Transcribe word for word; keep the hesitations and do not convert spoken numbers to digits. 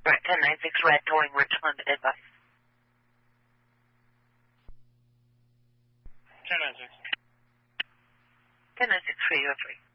Right, ten nine six Red, towing Richland, advice. ten nine six. ten nine six, free, you're free.